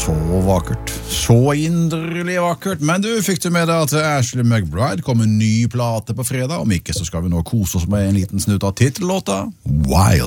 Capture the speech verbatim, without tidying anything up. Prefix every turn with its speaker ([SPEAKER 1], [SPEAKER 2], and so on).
[SPEAKER 1] Så vakkert, så inderlig vakkert. Men du, fikk du med deg at Ashley McBryde kom en ny plate på fredag? Om ikke så skal vi nå kose oss med en liten snutt av titellåta Wild.